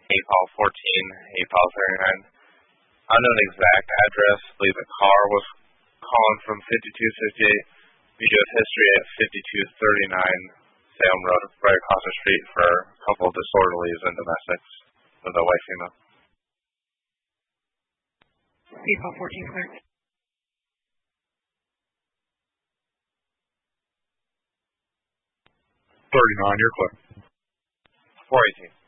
APOL 14, APOL 39. Unknown exact address. I believe the car was calling from 5258. We do have history at 5239 Salem Road, right across the street for a couple of disorderlies and domestics with a white female. APOL 14 clear. 39, you're clear. 418.